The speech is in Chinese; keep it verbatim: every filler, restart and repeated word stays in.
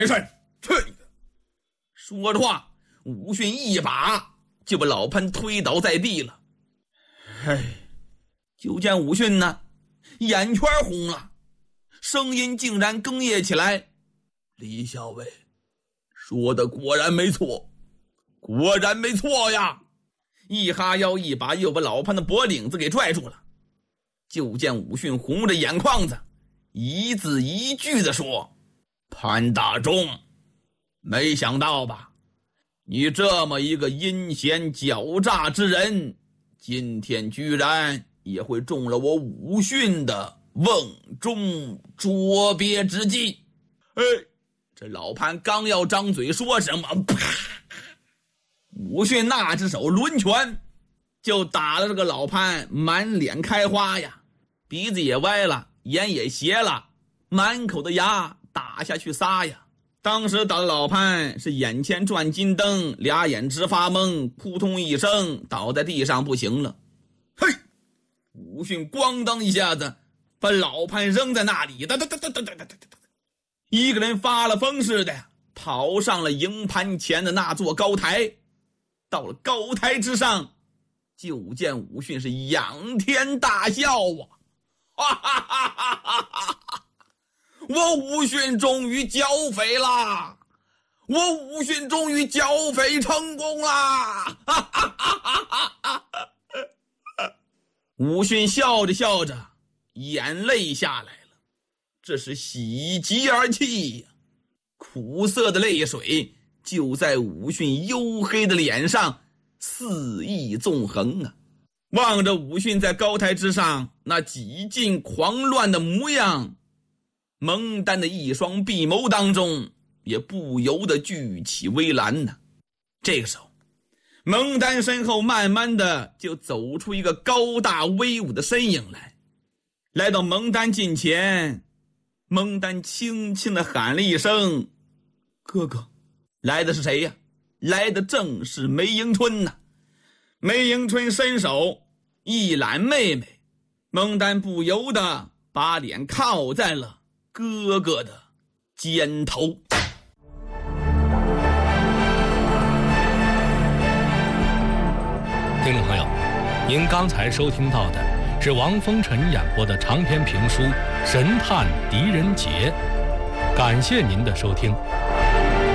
没事，去！说着话，武训一把就把老潘推倒在地了。哎，就见武训呢，眼圈红了，声音竟然哽咽起来：“李小伟说的果然没错，果然没错呀！”一哈腰一把又把老潘的脖领子给拽住了。就见武训红着眼眶子，一字一句地说：“潘大忠，没想到吧？你这么一个阴险狡诈之人，今天居然也会中了我武训的瓮中捉鳖之计。”哎，这老潘刚要张嘴说什么，啪！武训那只手抡拳就打了这个老潘满脸开花呀，鼻子也歪了，眼也斜了，满口的牙打下去仨呀。当时打的老潘是眼前转金灯，俩眼直发懵，扑通一声倒在地上不行了。嘿，武训咣当一下子把老潘扔在那里，哒哒哒哒哒哒哒哒，一个人发了疯似的跑上了营盘前的那座高台。到了高台之上，就见武训是仰天大笑啊！哈哈哈哈哈哈！我武训终于剿匪啦！我武训终于剿匪成功啦！哈哈哈哈哈哈！武训笑着笑着，眼泪下来了，这是喜极而泣呀！苦涩的泪水就在武训黝黑的脸上肆意纵横啊！望着武训在高台之上那几近狂乱的模样，蒙丹的一双碧眸当中也不由得聚起微澜呢。这个时候，蒙丹身后慢慢的就走出一个高大威武的身影来，来到蒙丹近前，蒙丹轻轻的喊了一声：“哥哥。”来的是谁呀？来的正是梅迎春呐。梅迎春伸手一揽妹妹，蒙丹不由得把脸靠在了哥哥的肩头。 听众朋友，您刚才收听到的是王风尘演播的长篇评书《神探狄仁杰》，感谢您的收听。